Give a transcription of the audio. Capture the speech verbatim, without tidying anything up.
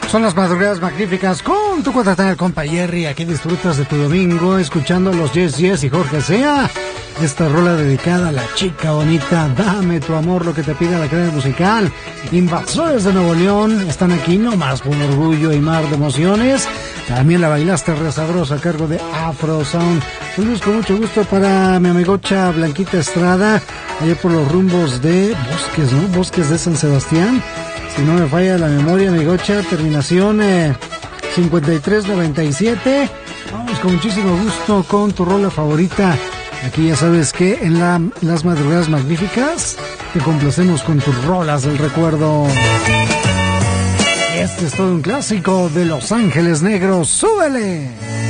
Son las madrugadas magníficas con tu cuenta compa Jerry. Aquí disfrutas de tu domingo escuchando los Yes Yes y Jorge Sea. Esta rola dedicada a la chica bonita. Dame tu amor, lo que te pide la cadena musical. Invasores de Nuevo León están aquí nomás por orgullo y mar de emociones. También la bailaste re sabrosa a cargo de Afro Sound. Saludos con mucho gusto para mi amigocha Blanquita Estrada, allá por los rumbos de Bosques, ¿no? Bosques de San Sebastián. Si no me falla la memoria, amigocha, terminación eh, cincuenta y tres noventa y siete. Vamos con muchísimo gusto con tu rola favorita. Aquí ya sabes que en la, las madrugadas magníficas te complacemos con tus rolas del recuerdo. Este es todo un clásico de Los Ángeles Negros. ¡Súbele!